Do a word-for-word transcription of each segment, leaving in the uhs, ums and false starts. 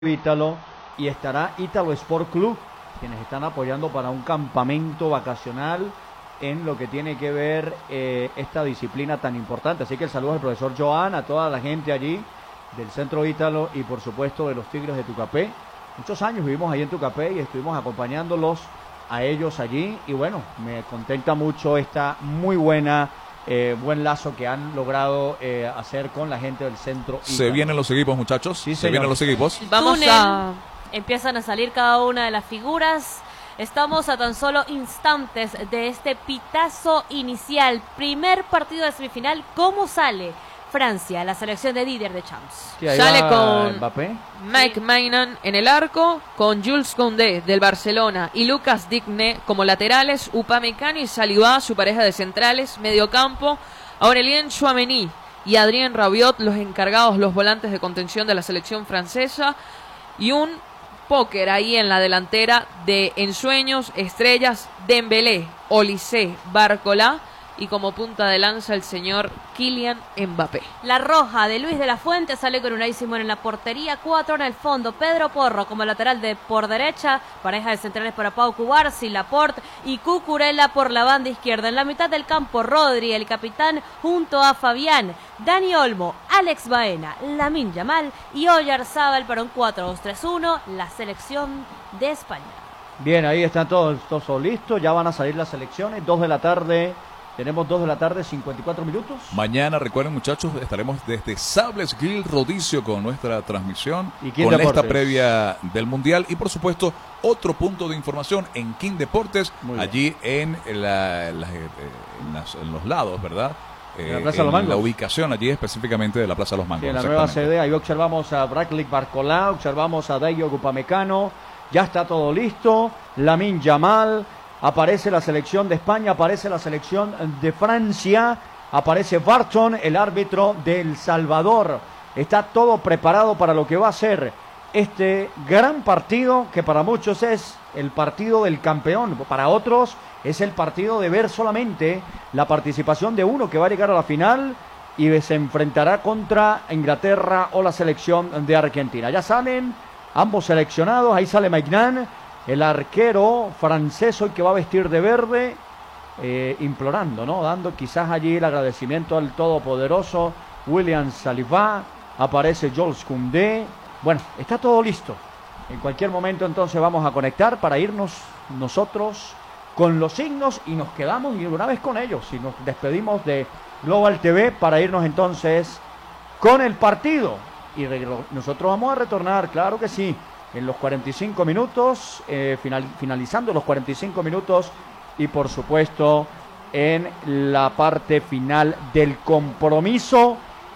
Ítalo y estará Ítalo Sport Club, quienes están apoyando para un campamento vacacional en lo que tiene que ver eh, esta disciplina tan importante. Así que el saludo al profesor Joan, a toda la gente allí del Centro Ítalo y por supuesto de los Tigres de Tucapé. Muchos años vivimos allí en Tucapé y estuvimos acompañándolos a ellos allí y bueno, me contenta mucho esta muy buena Eh, buen lazo que han logrado eh, hacer con la gente del Centro Ítalo. Se vienen los equipos, muchachos. Sí, se señor. vienen los equipos. Vamos a... Empiezan a salir cada una de las figuras. Estamos a tan solo instantes de este pitazo inicial. Primer partido de semifinal. ¿Cómo sale Francia, la selección de Didier Deschamps? Sí, sale con Mbappé, Mike sí. Maignan en el arco, con Jules Koundé del Barcelona y Lucas Digne como laterales, Upamecano y Saliba, su pareja de centrales, mediocampo, Aurélien Tchouaméni y Adrien Rabiot, los encargados, los volantes de contención de la selección francesa, y un póker ahí en la delantera de ensueños, estrellas, Dembélé, Olise, Barcola, y como punta de lanza el señor Kylian Mbappé. La roja de Luis de la Fuente sale con Unai Simón en la portería, cuatro en el fondo, Pedro Porro como lateral de por derecha, pareja de centrales para Pau Cubarsí, Laporte y Cucurella por la banda izquierda. En la mitad del campo, Rodri, el capitán, junto a Fabián, Dani Olmo, Alex Baena, Lamine Yamal y Oyarzábal para un cuatro dos tres uno, la selección de España. Bien, ahí están todos, todos listos, ya van a salir las selecciones, dos de la tarde. Tenemos dos de la tarde, cincuenta y cuatro minutos. Mañana, recuerden muchachos, estaremos desde Sables Grill Rodicio con nuestra transmisión, ¿Y King con Deportes? Esta previa del Mundial y por supuesto otro punto de información en King Deportes, allí en, la, la, en, las, en los lados, ¿verdad? En la Plaza eh, de los Mangos. La ubicación allí específicamente de la Plaza de los Mangos. Sí, en la nueva sede, ahí observamos a Bradley Barcola, observamos a Dayo Upamecano, ya está todo listo, Lamine Yamal. Aparece la selección de España, aparece la selección de Francia, aparece Barton, el árbitro de El Salvador. Está todo preparado para lo que va a ser este gran partido, que para muchos es el partido del campeón, para otros es el partido de ver solamente la participación de uno que va a llegar a la final y se enfrentará contra Inglaterra o la selección de Argentina. Ya salen ambos seleccionados, ahí sale Maignan, el arquero francés hoy que va a vestir de verde, eh, implorando, ¿no? Dando quizás allí el agradecimiento al todopoderoso William Saliba. Aparece Jules Koundé. Bueno, está todo listo. En cualquier momento entonces vamos a conectar para irnos nosotros con los signos y nos quedamos y una vez con ellos. Y nos despedimos de Global T V para irnos entonces con el partido. Y nosotros vamos a retornar, claro que sí, en los cuarenta y cinco minutos, eh, final, finalizando los cuarenta y cinco minutos y por supuesto en la parte final del compromiso.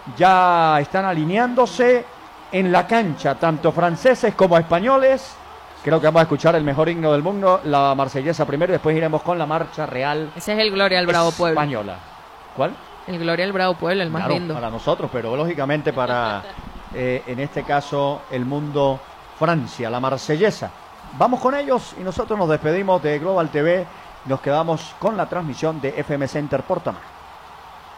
Ya están alineándose en la cancha, tanto franceses como españoles. Creo que vamos a escuchar el mejor himno del mundo, la marsellesa primero y después iremos con la marcha real. Ese es el Gloria al Bravo Pueblo. Española. ¿Cuál? El Gloria al Bravo Pueblo, el más claro, lindo. Para nosotros, pero lógicamente para, eh, en este caso, el mundo Francia, la marsellesa. Vamos con ellos y nosotros nos despedimos de Global T V. Nos quedamos con la transmisión de F M Center Portamar.